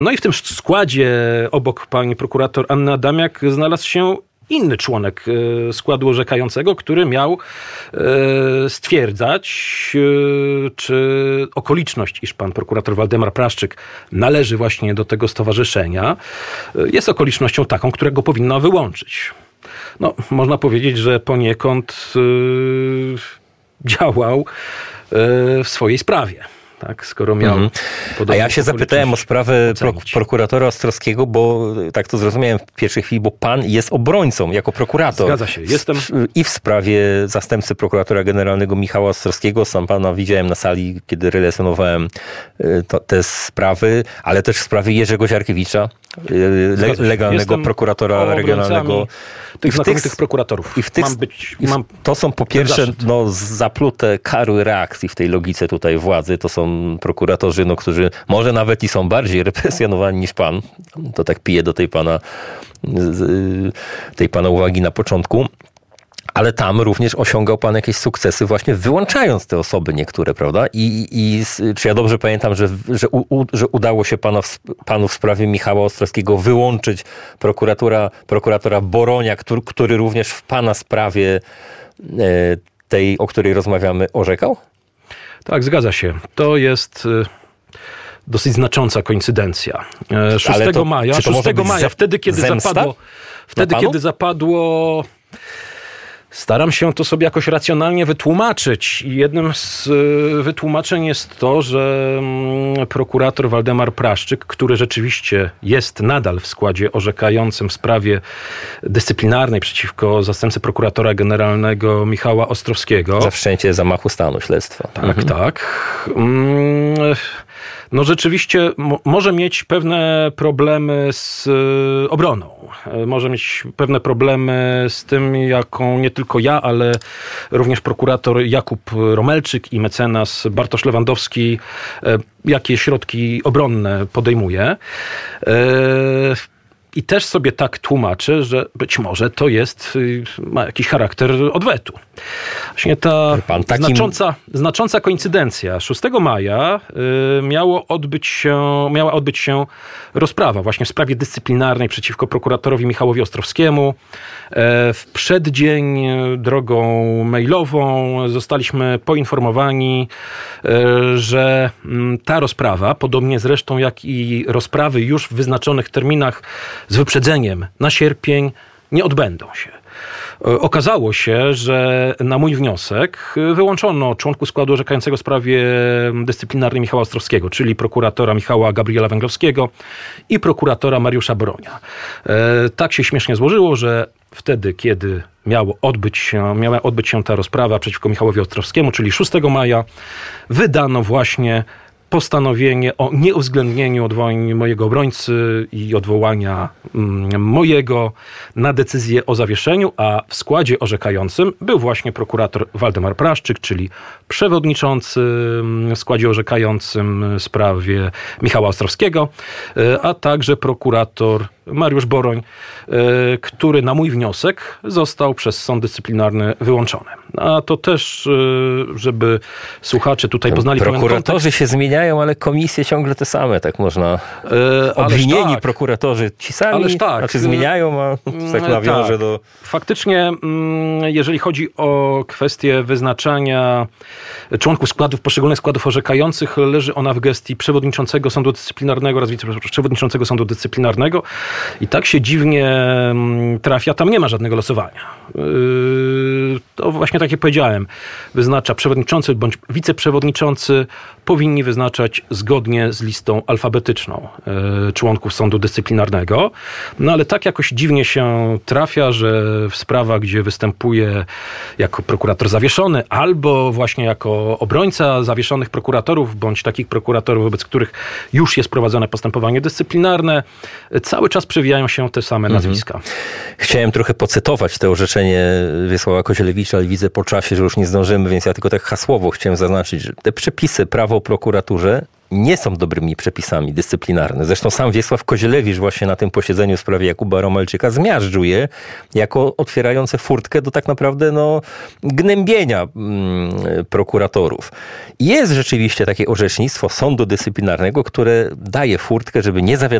No i w tym składzie obok pani prokurator Anny Adamiak znalazł się inny członek składu orzekającego, który miał stwierdzać, czy okoliczność, iż pan prokurator Waldemar Praszczyk należy właśnie do tego stowarzyszenia, jest okolicznością taką, która go powinna wyłączyć. No, można powiedzieć, że poniekąd działał w swojej sprawie. Tak, skoro miał A ja się zapytałem o sprawę prokuratora Ostrowskiego, bo tak to zrozumiałem w pierwszej chwili, bo pan jest obrońcą jako prokurator. Zgadza się. I w sprawie zastępcy prokuratora generalnego Michała Ostrowskiego. Sam pana widziałem na sali, kiedy relacjonowałem te sprawy, ale też w sprawie Jerzego Ziarkiewicza, legalnego prokuratora regionalnego. Tych znakomitych prokuratorów. To są po pierwsze zaplute karły reakcji w tej logice tutaj władzy. To są prokuratorzy, którzy może nawet i są bardziej represjonowani niż pan. To tak piję do tej pana uwagi na początku. Ale tam również osiągał pan jakieś sukcesy właśnie wyłączając te osoby niektóre, prawda? I czy ja dobrze pamiętam, że udało się panu w sprawie Michała Ostrowskiego wyłączyć prokuratora Boronia, który również w pana sprawie tej, o której rozmawiamy, orzekał? Tak, zgadza się. To jest dosyć znacząca koincydencja. 6 maja, wtedy kiedy zapadło... Staram się to sobie jakoś racjonalnie wytłumaczyć. I jednym z wytłumaczeń jest to, że prokurator Waldemar Praszczyk, który rzeczywiście jest nadal w składzie orzekającym w sprawie dyscyplinarnej przeciwko zastępcy prokuratora generalnego Michała Ostrowskiego. Za wszczęcie zamachu stanu śledztwa. Tak. No rzeczywiście może mieć pewne problemy z obroną. Może mieć pewne problemy z tym, jaką nie tylko ja, ale również prokurator Jakub Romelczyk i mecenas Bartosz Lewandowski, jakie środki obronne podejmuje. I też sobie tak tłumaczę, że być może to ma jakiś charakter odwetu. Właśnie ta znacząca koincydencja. 6 maja miała odbyć się rozprawa właśnie w sprawie dyscyplinarnej przeciwko prokuratorowi Michałowi Ostrowskiemu. W przeddzień drogą mailową zostaliśmy poinformowani, że ta rozprawa, podobnie zresztą jak i rozprawy już w wyznaczonych terminach z wyprzedzeniem na sierpień, nie odbędą się. Okazało się, że na mój wniosek wyłączono członków składu orzekającego w sprawie dyscyplinarnej Michała Ostrowskiego, czyli prokuratora Michała Gabriela Węglowskiego i prokuratora Mariusza Boronia. Tak się śmiesznie złożyło, że wtedy, kiedy miała odbyć się ta rozprawa przeciwko Michałowi Ostrowskiemu, czyli 6 maja, wydano właśnie postanowienie o nieuwzględnieniu odwołań mojego obrońcy i odwołania mojego na decyzję o zawieszeniu, a w składzie orzekającym był właśnie prokurator Waldemar Praszczyk, czyli przewodniczący w składzie orzekającym w sprawie Michała Ostrowskiego, a także prokurator Mariusz Boroń, który na mój wniosek został przez sąd dyscyplinarny wyłączony. A to też, żeby słuchacze tutaj poznali prokuratorzy się zmieniają, ale komisje ciągle te same, tak można. Obwinieni prokuratorzy ci sami, zmieniają, a tak nawiążę do... Faktycznie, jeżeli chodzi o kwestię wyznaczania członków składów, poszczególnych składów orzekających, leży ona w gestii przewodniczącego sądu dyscyplinarnego oraz wiceprzewodniczącego sądu dyscyplinarnego. I tak się dziwnie trafia, tam nie ma żadnego losowania. To właśnie tak jak powiedziałem, wyznacza przewodniczący bądź wiceprzewodniczący, powinni wyznaczać zgodnie z listą alfabetyczną członków sądu dyscyplinarnego. No ale tak jakoś dziwnie się trafia, że w sprawach, gdzie występuje jako prokurator zawieszony albo właśnie jako obrońca zawieszonych prokuratorów, bądź takich prokuratorów, wobec których już jest prowadzone postępowanie dyscyplinarne, cały czas przewijają się te same nazwiska. Chciałem trochę pocytować to orzeczenie Wiesława Kozielewicza, ale widzę po czasie, że już nie zdążymy, więc ja tylko tak hasłowo chciałem zaznaczyć, że te przepisy, prawo o prokuraturze nie są dobrymi przepisami dyscyplinarne. Zresztą sam Wiesław Kozielewicz właśnie na tym posiedzeniu w sprawie Jakuba Romalczyka zmiażdżył je jako otwierające furtkę do tak naprawdę gnębienia prokuratorów. Jest rzeczywiście takie orzecznictwo sądu dyscyplinarnego, które daje furtkę, żeby nie zawiadomić